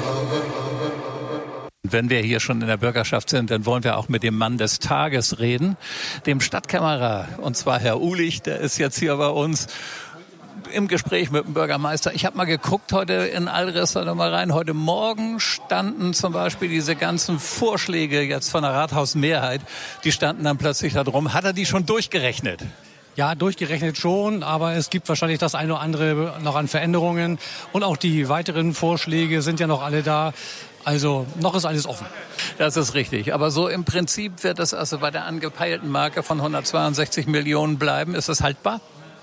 Wenn wir hier schon in der Bürgerschaft sind, dann wollen wir auch mit dem Mann des Tages reden, dem Stadtkämmerer, und zwar Herr Uhlich, der ist jetzt hier bei uns im Gespräch mit dem Bürgermeister. Ich habe mal geguckt heute in Alres, da mal rein. Heute Morgen standen zum Beispiel diese ganzen Vorschläge jetzt von der Rathausmehrheit, die standen dann plötzlich da drum. Hat er die schon durchgerechnet? Ja, durchgerechnet schon, aber es gibt wahrscheinlich das eine oder andere noch an Veränderungen. Und auch die weiteren Vorschläge sind ja noch alle da. Also noch ist alles offen. Das ist richtig. Aber so im Prinzip wird es also bei der angepeilten Marke von 162 Millionen bleiben. Ist das haltbar?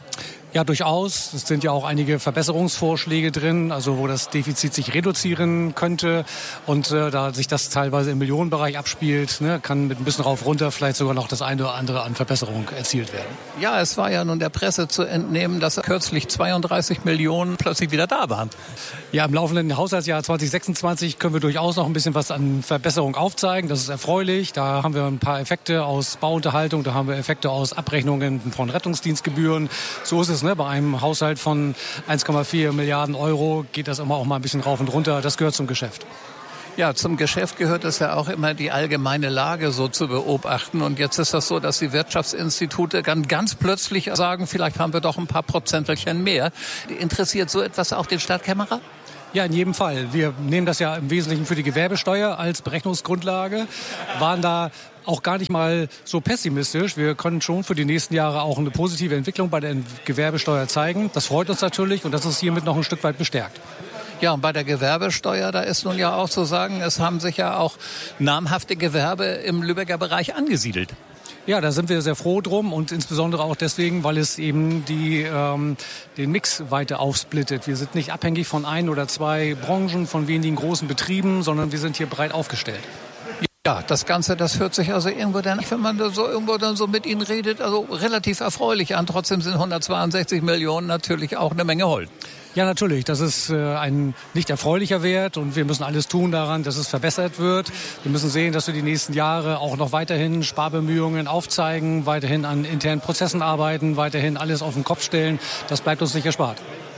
Ja, durchaus. Es sind ja auch einige Verbesserungsvorschläge drin, also wo das Defizit sich reduzieren könnte. Und da sich das teilweise im Millionenbereich abspielt, kann mit ein bisschen rauf runter vielleicht sogar noch das eine oder andere an Verbesserung erzielt werden. Ja, es war ja nun der Presse zu entnehmen, dass kürzlich 32 Millionen plötzlich wieder da waren. Ja, im laufenden Haushaltsjahr 2026 können wir durchaus noch ein bisschen was an Verbesserung aufzeigen. Das ist erfreulich. Da haben wir ein paar Effekte aus Bauunterhaltung, da haben wir Effekte aus Abrechnungen von Rettungsdienstgebühren. So ist es. Bei einem Haushalt von 1,4 Milliarden Euro geht das immer auch mal ein bisschen rauf und runter. Das gehört zum Geschäft. Ja, zum Geschäft gehört es ja auch immer, die allgemeine Lage so zu beobachten. Und jetzt ist das so, dass die Wirtschaftsinstitute ganz plötzlich sagen, vielleicht haben wir doch ein paar Prozentelchen mehr. Interessiert so etwas auch den Stadtkämmerer? Ja, in jedem Fall. Wir nehmen das ja im Wesentlichen für die Gewerbesteuer als Berechnungsgrundlage, waren da auch gar nicht mal so pessimistisch. Wir können schon für die nächsten Jahre auch eine positive Entwicklung bei der Gewerbesteuer zeigen. Das freut uns natürlich und das ist hiermit noch ein Stück weit bestärkt. Ja, und bei der Gewerbesteuer, da ist nun ja auch zu sagen, es haben sich ja auch namhafte Gewerbe im Lübecker Bereich angesiedelt. Ja, da sind wir sehr froh drum und insbesondere auch deswegen, weil es eben den Mix weiter aufsplittet. Wir sind nicht abhängig von ein oder zwei Branchen, von wenigen großen Betrieben, sondern wir sind hier breit aufgestellt. Ja, das Ganze, das hört sich also irgendwo dann, wenn man da so irgendwo dann so mit Ihnen redet, also relativ erfreulich an. Trotzdem sind 162 Millionen natürlich auch eine Menge Holz. Ja, natürlich. Das ist ein nicht erfreulicher Wert und wir müssen alles tun daran, dass es verbessert wird. Wir müssen sehen, dass wir die nächsten Jahre auch noch weiterhin Sparbemühungen aufzeigen, weiterhin an internen Prozessen arbeiten, weiterhin alles auf den Kopf stellen. Das bleibt uns nicht erspart.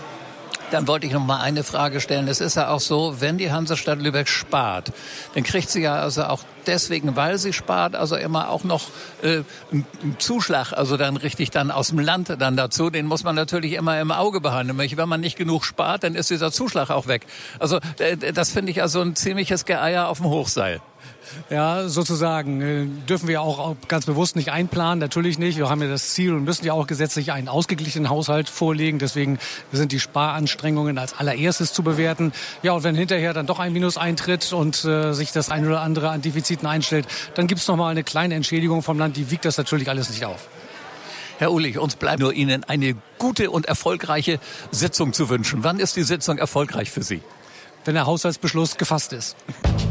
Dann wollte ich noch mal eine Frage stellen. Es ist ja auch so, wenn die Hansestadt Lübeck spart, dann kriegt sie ja also auch deswegen, weil sie spart, also immer auch noch einen Zuschlag, also dann richtig dann aus dem Land dann dazu. Den muss man natürlich immer im Auge behalten. Wenn man nicht genug spart, dann ist dieser Zuschlag auch weg. Also das finde ich also ein ziemliches Geeier auf dem Hochseil. Ja, sozusagen dürfen wir auch ganz bewusst nicht einplanen, natürlich nicht. Wir haben ja das Ziel und müssen ja auch gesetzlich einen ausgeglichenen Haushalt vorlegen. Deswegen sind die Sparanstrengungen als allererstes zu bewerten. Ja, und wenn hinterher dann doch ein Minus eintritt und sich das ein oder andere an Defiziten einstellt, dann gibt es noch mal eine kleine Entschädigung vom Land. Die wiegt das natürlich alles nicht auf. Herr Uhlich, uns bleibt nur Ihnen eine gute und erfolgreiche Sitzung zu wünschen. Wann ist die Sitzung erfolgreich für Sie? Wenn der Haushaltsbeschluss gefasst ist.